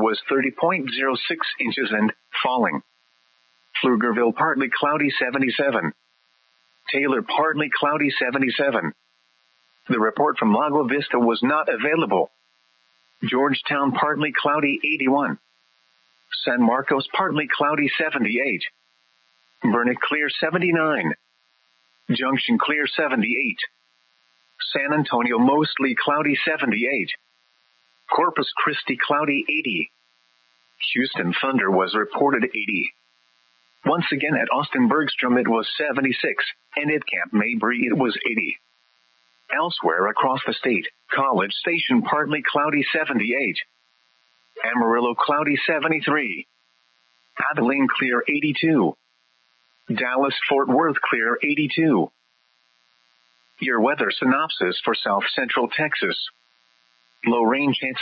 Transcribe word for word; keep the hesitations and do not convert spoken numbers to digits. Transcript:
was thirty point zero six inches and falling. Pflugerville partly cloudy seventy-seven. Taylor partly cloudy seventy-seven. The report from Lago Vista was not available. Georgetown partly cloudy eighty-one. San Marcos partly cloudy seventy-eight. Burnet clear seventy-nine. Junction clear seventy-eight. San Antonio mostly cloudy seventy-eight. Corpus Christi cloudy eighty. Houston thunder was reported eighty. Once again at Austin Bergstrom it was seventy-six, and at Camp Mabry it was eighty. Elsewhere across the state, College Station partly cloudy seventy-eight. Amarillo cloudy seventy-three. Abilene clear eighty-two. Dallas-Fort Worth clear eighty-two. Your weather synopsis for South Central Texas. Low rain chances